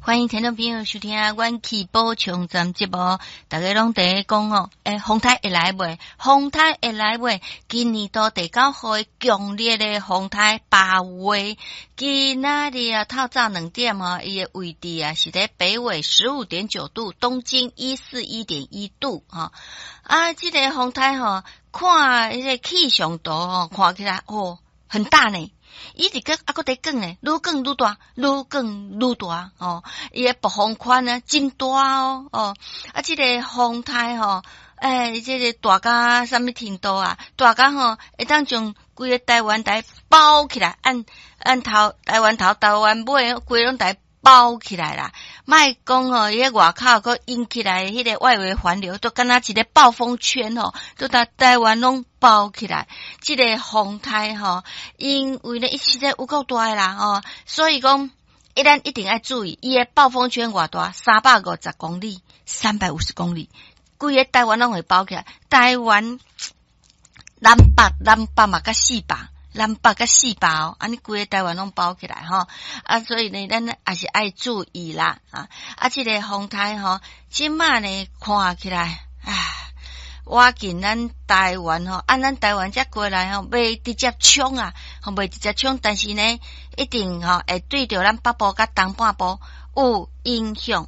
欢迎听众朋友收听阮气保冲站节目，大家拢在讲哦，风台会来未？风台会来未？今年度第9号的强烈的风台8月，今仔日啊，透早2点哦，伊的位置啊是在北纬15.9度，东经141.1度哈。这个风台吼，看迄个气象图吼，看起来哦很大呢。伊伫个还伫降呢，愈降愈大，愈降愈大哦。伊个暴风圈呢真大哦。这个风台吼，这个大甲什么程度啊？大甲吼，会当将规个台湾台包起来，按头台湾头、台湾尾，规拢台包起来啦。莫讲哦，伊个外口个引起来迄个外围环流，都敢若一个暴风圈哦，都把台湾拢包起来。这个风台吼，因为呢，伊实在有够大啦吼，所以讲，咱一定要注意，伊个暴风圈偌大，350公里、350公里，规个台湾拢会包起来。台湾南北嘛甲400。南北甲400哦，安尼规个台湾拢包起来吼，所以呢，咱也是爱注意啦这个风台吼，即马呢看起来，我见咱台湾吼，咱台湾才过来吼，袂直接冲袂直接冲，但是呢，一定吼会对着咱北部甲东半部有影响，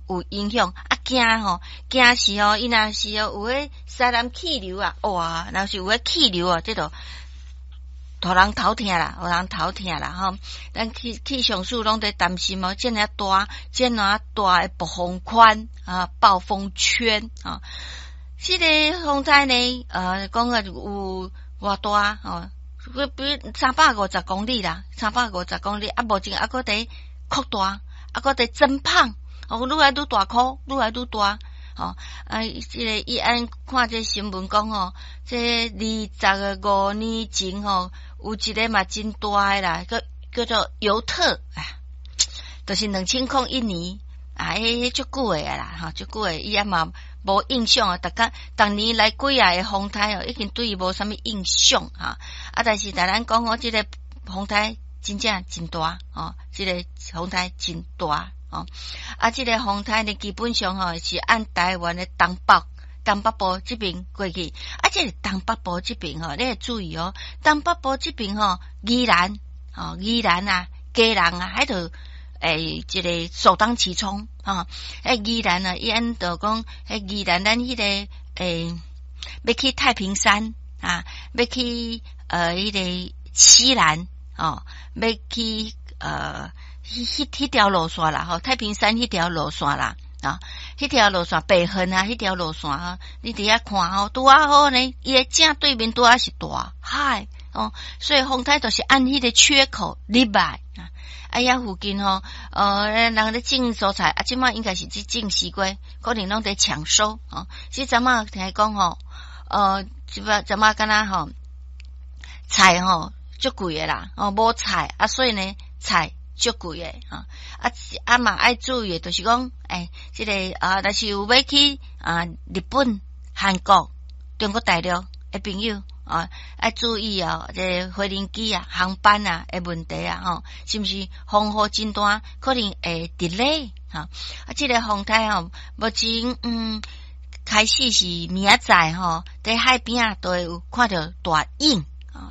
惊是吼，伊若是有迄西南气流哇，若是有迄气流这都。互人头疼啦吼！咱气象署拢在担心哦，这么大的暴风圈暴风圈这个风台呢，讲有偌大比350公里啦，350公里目前还搁在扩大，还搁在增胖愈来愈大颗，愈来愈大这个伊按看这新闻讲这25年前有一个嘛真大的啦，叫做尤特就是2001年迄足久的啦足久的，伊嘛无印象当年来几啊个风台已经对伊无啥物印象但是咱讲这个风台真正真大这个风台真大这个风台呢基本上是按台湾的东北部这边过去这个东北部这边你要注意东北部这边宜兰嘉南迄度这个首当其冲宜兰伊按就讲宜兰咱迄个要去太平山要去迄个西兰要去迄条路线啦太平山迄条路线啦迄条路线北横迄条路线你伫遐看拄好呢，伊个正对面拄好是大海所以风台就是按迄个缺口入来遐附近人咧种蔬菜即马应该是种西瓜，可能拢在抢收即阵仔听讲即阵仔敢若菜足贵的啦无菜所以呢菜足贵的嘛爱注意的就是讲这个若是有要去日本、韩国、中国大陆的朋友爱注意这飞行机航班的问题是毋是风雨真大，可能会 delay 这个风台目前开始是明仔载在海边都会有看到大影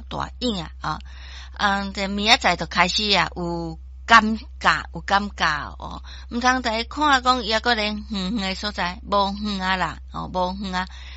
这明仔载就开始有感觉毋通在看讲伊还个连远的所在无远啦无远